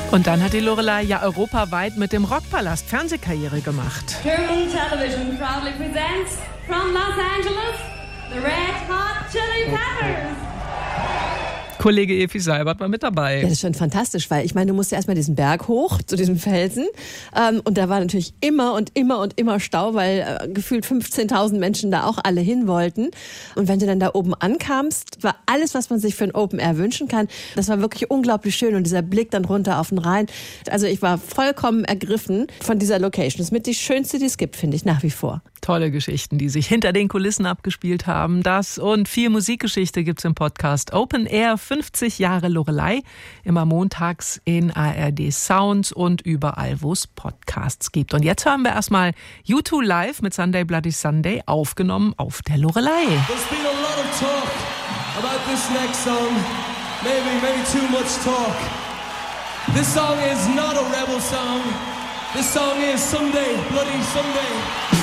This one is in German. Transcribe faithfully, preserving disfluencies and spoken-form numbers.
Und dann hat die Loreley ja europaweit mit dem Rockpalast Fernsehkarriere gemacht. German Television proudly presents from Los Angeles, the Red Hot Chili Peppers. Kollege Efi Seibert war mit dabei. Ja, das ist schon fantastisch, weil ich meine, du musst ja erstmal diesen Berg hoch zu diesem Felsen ähm, und da war natürlich immer und immer und immer Stau, weil äh, gefühlt fünfzehntausend Menschen da auch alle hin wollten. Und wenn du dann da oben ankamst, war alles, was man sich für ein Open Air wünschen kann. Das war wirklich unglaublich schön und dieser Blick dann runter auf den Rhein. Also ich war vollkommen ergriffen von dieser Location. Das ist mit die schönste, die es gibt, finde ich, nach wie vor. Tolle Geschichten, die sich hinter den Kulissen abgespielt haben. Das und viel Musikgeschichte gibt's im Podcast Open Air fünfzig Jahre Loreley. Immer montags in A R D Sounds und überall, wo es Podcasts gibt. Und jetzt hören wir erstmal U zwei live mit Sunday Bloody Sunday, aufgenommen auf der Loreley. There's been a lot of talk about this next song. Maybe, maybe too much talk. This song is not a rebel song. This song is Sunday Bloody Sunday.